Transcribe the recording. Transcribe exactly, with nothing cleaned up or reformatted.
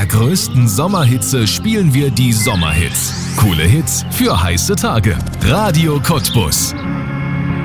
größten Sommerhitze spielen wir die Sommerhits. Coole Hits für heiße Tage. Radio Cottbus.